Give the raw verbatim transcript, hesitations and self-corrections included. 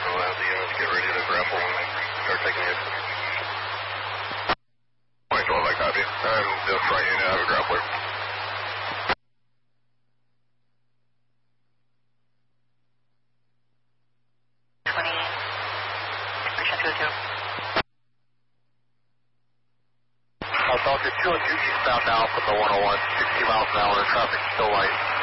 We'll have the units get ready to grapple and start taking it. Point twelve, I copy. I'm the front unit, I have a grappler. twenty, Mission two oh two. Uh, Falcon two oh two eastbound now from the one oh one, sixty miles an hour, traffic still light.